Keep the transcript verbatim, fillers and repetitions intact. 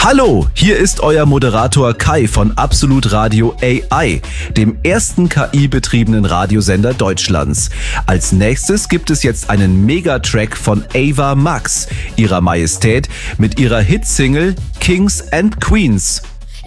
Hallo, hier ist euer Moderator Kai von Absolut Radio A I, dem ersten K I-betriebenen Radiosender Deutschlands. Als nächstes gibt es jetzt einen Megatrack von Ava Max, ihrer Majestät, mit ihrer Hitsingle Kings and Queens.